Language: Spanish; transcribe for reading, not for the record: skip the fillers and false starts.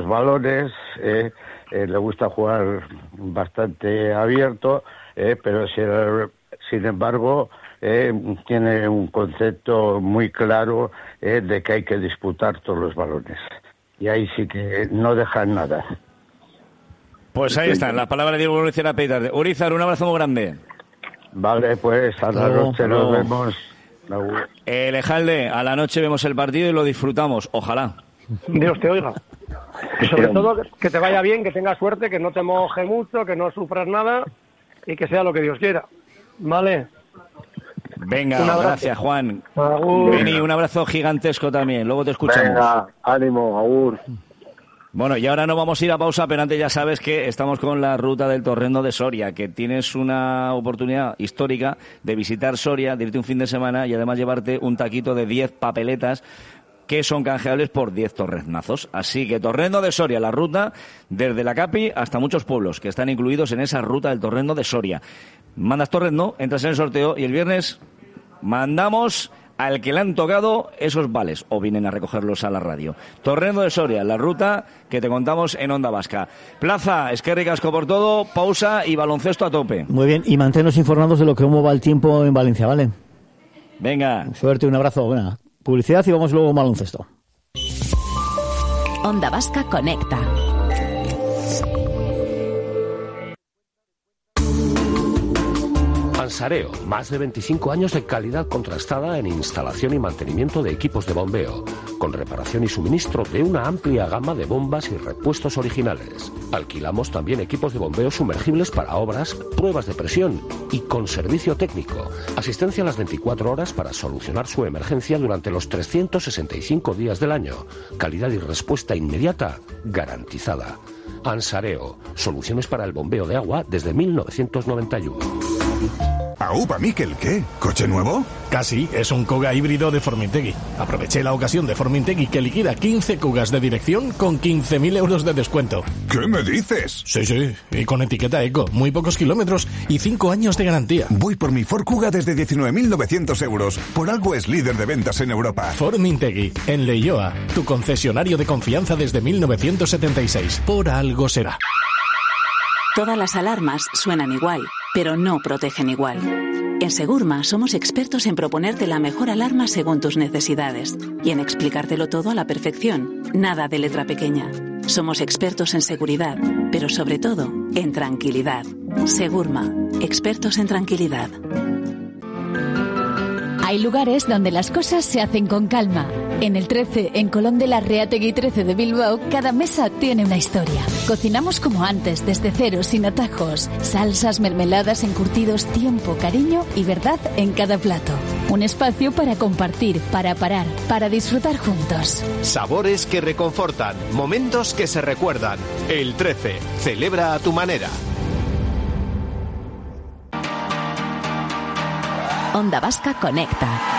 balones, le gusta jugar bastante abierto, pero sin embargo tiene un concepto muy claro de que hay que disputar todos los balones. Y ahí sí que no dejan nada. Pues ahí están las palabras de Diego Urizar Peitarde. Urizar, un abrazo muy grande. Vale, pues a la noche nos vemos. Lejalde, a la noche vemos el partido y lo disfrutamos, ojalá. Dios te oiga. Y sobre todo que te vaya bien, que tengas suerte, que no te moje mucho, que no sufras nada y que sea lo que Dios quiera. ¿Vale? Venga, gracias, Juan. Beni, un abrazo gigantesco también. Luego te escuchamos. Venga, ánimo, agur. Bueno, y ahora no vamos a ir a pausa, pero antes ya sabes que estamos con la ruta del Torrendo de Soria, que tienes una oportunidad histórica de visitar Soria, de irte un fin de semana y además llevarte un taquito de 10 papeletas que son canjeables por 10 torreznazos. Así que Torrendo de Soria, la ruta desde la Capi hasta muchos pueblos que están incluidos en esa ruta del Torrendo de Soria. Mandas Torrendo, entras en el sorteo y el viernes mandamos al que le han tocado esos vales o vienen a recogerlos a la radio. Torrendo de Soria, la ruta que te contamos en Onda Vasca. Plaza, eskerrik asko por todo, pausa y baloncesto a tope. Muy bien, y manténnos informados de cómo va el tiempo en Valencia, ¿vale? Venga. Suerte, un abrazo. Buena publicidad y vamos luego a baloncesto. Onda Vasca conecta. Ansareo, más de 25 años de calidad contrastada en instalación y mantenimiento de equipos de bombeo, con reparación y suministro de una amplia gama de bombas y repuestos originales. Alquilamos también equipos de bombeo sumergibles para obras, pruebas de presión y con servicio técnico. Asistencia a las 24 horas para solucionar su emergencia durante los 365 días del año. Calidad y respuesta inmediata garantizada. Ansareo, soluciones para el bombeo de agua desde 1991. Aupa, Miquel, ¿qué? ¿Coche nuevo? Casi, es un Kuga híbrido de Formintegui. Aproveché la ocasión de Formintegui que liquida 15 Kugas de dirección con 15.000 euros de descuento. ¿Qué me dices? Sí, y con etiqueta eco, muy pocos kilómetros y 5 años de garantía. Voy por mi Ford Kuga desde 19.900 euros. Por algo es líder de ventas en Europa. Formintegui, en Leioa, tu concesionario de confianza desde 1976. Por algo será. Todas las alarmas suenan igual, pero no protegen igual. En Segurma somos expertos en proponerte la mejor alarma según tus necesidades y en explicártelo todo a la perfección. Nada de letra pequeña. Somos expertos en seguridad, pero sobre todo en tranquilidad. Segurma, expertos en tranquilidad. Hay lugares donde las cosas se hacen con calma. En el 13, en Colón de la Reategui 13 de Bilbao, cada mesa tiene una historia. Cocinamos como antes, desde cero, sin atajos. Salsas, mermeladas, encurtidos, tiempo, cariño y verdad en cada plato. Un espacio para compartir, para parar, para disfrutar juntos. Sabores que reconfortan, momentos que se recuerdan. El 13, celebra a tu manera. Onda Vasca conecta.